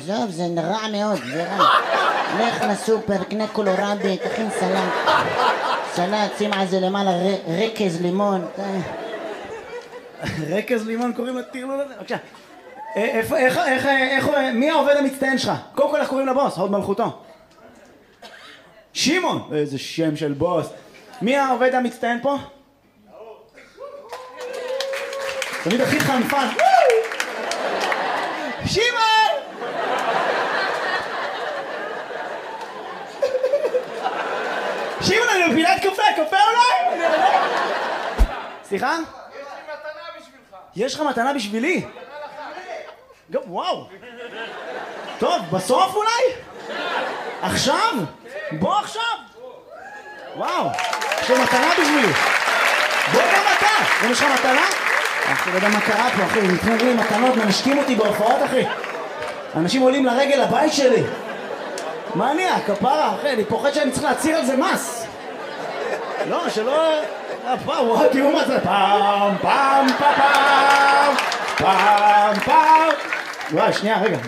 עזוב, זה רע מאוד, זה רע. לך לסופר, קנה קולורדי, תכין סלט. סלט, שים על זה למעלה רקז לימון. רקז לימון קוראים לטרלול הזה? בבקשה. איך, מי העובד המצטיין שלך? קודם כל איך קוראים לבוס? הוד מלכותו. שמעון! איזה שם של בוס. מי העובד המצטיין פה? תמיד הכי חנפן. שמעון! שמעון, אני בפילת קפה, קפה אולי? סליחה? יש לך מתנה בשבילי? וואו. טוב, בסוף אולי? עכשיו? בוא עכשיו. וואו, יש לך מתנה בשבילי. בוא גם אתה. יש לך מתנה? אני לא יודע מה קרה פה, אחי. נתנו לי מתנות, מנשקים אותי בהופעות, אחי. אנשים עולים לרגל הבית שלי. מה אני? הכפרה, אחי. אני פוחד שאני צריך להצהיר על זה מס. לא, שלא... וואו, תראו מה זה. פעם, פעם, פעם, פעם, פעם. וואי, שנייה, רגע.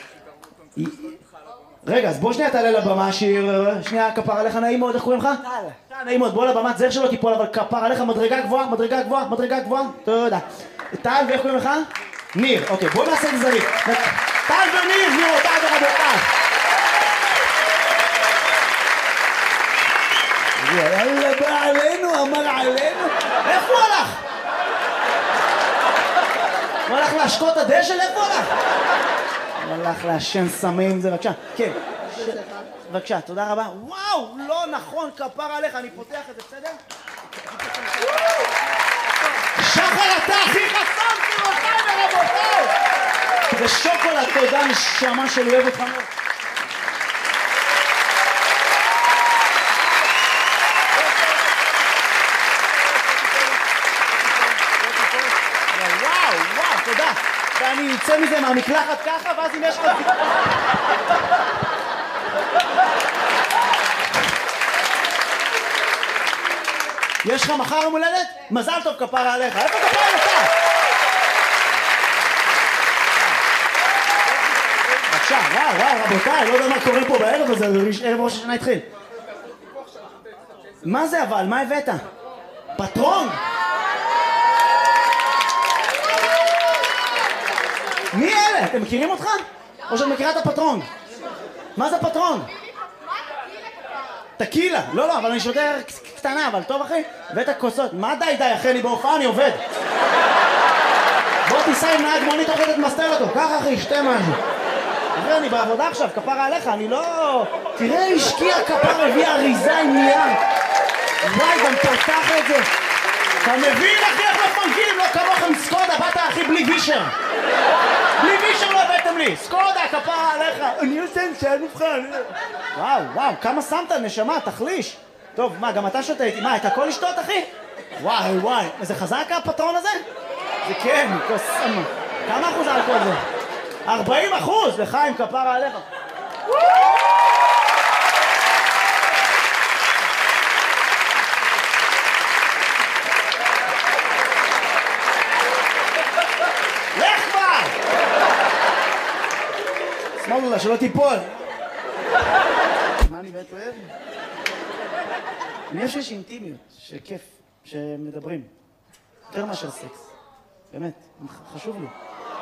רגע, אז בוא שנייה תעלה לבמה, שיר. שנייה, כפר עליך, נעים מאוד, איך קוראים לך? טל. נעים מאוד, בוא לבמה, זר שלא תיפול, אבל כפר עליך, מדרגה גבוהה, מדרגה גבוהה, מדרגה גבוהה. תודה. טל, ואיך קוראים לך? ניר. אוקיי, בוא נעשה את זה זריק. טל וניר, גבירותיי ורבותיי. יאללה, בא עלינו, אמר עלינו. איפה הוא הלך? הוא הלך להשקות הדשא? איפה הוא הלך? הוא הלך להשן סמים, זה בבקשה. כן. בבקשה, תודה רבה. וואו, לא נכון, כפר עליך, אני פותח את זה, בסדר? שחר, אתה הכי חסון, גבירותיי ורבותיי. זה שוקולד, תודה, נשמה שלי, אוהב אותך מאוד. תודה. ואני יוצא מזה מהמקלחת ככה, ואז אם יש לך... יש לך מחר יום הולדת? מזל טוב כפרה עליך. איפה כפרה עליך? בבקשה, וואו, רבותיי, לא יודע מה קורה פה בערב הזה, ערב ראש השנה התחיל. מה זה אבל? מה הבאת? פטרון? מי אלה? אתם מכירים אותך? או שאת מכירה את הפטרון? מה זה פטרון? טקילה. לא, אבל אני שותה קטנה, אבל טוב אחי? הבאת כוסות. מה די, אחי, אני בהופעה, אני עובד. בוא תיסע עם נהג מונית, תוכל תמסתר אותו. ככה אחי, שתה משהו. אחי, אני בעבודה עכשיו, כפרה עליך, אני לא... תראה, השקיע כפרה, הביא אריזה עם נייר. וואי, גם פתח את זה. אתה מבין אחי איך מפנקים? לא כמוכם סקודה, באת אחי בלי וישר. בלי וישר לא הבאתם לי. סקודה, כפרה עליך. אני עושה שאין מבחן. וואו, כמה שמת נשמה, תחליש. טוב, מה, גם אתה שותה איתי? מה, את הכל לשתות אחי? וואי, איזה חזק הפטרון הזה? זה כן, כוסמה. כמה אחוז אלכוהול זה? 40%! לחיים, כפרה עליך. לך כבר! שמאלו לה, שלא תיפול. מה אני באמת אוהב? אני חושב שיש אינטימיות, שכיף, שמדברים. יותר מאשר סקס. באמת, חשוב לי.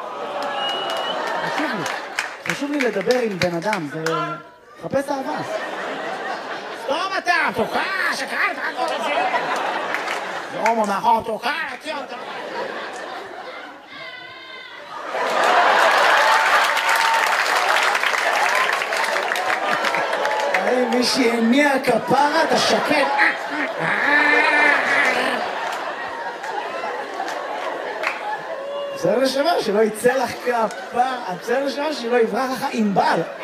חשוב לי לדבר עם בן אדם, זה... חפש אהבה. סתום אתה, תוקע, שקראת, הכל את זה. זה הומו מאחור, תוקע, תציע אותה. מי שהניע כפרה, אתה שקט. בסדר לשמר שלא יצא לך כפה, בסדר לשמר שלא יברח לך עם בל.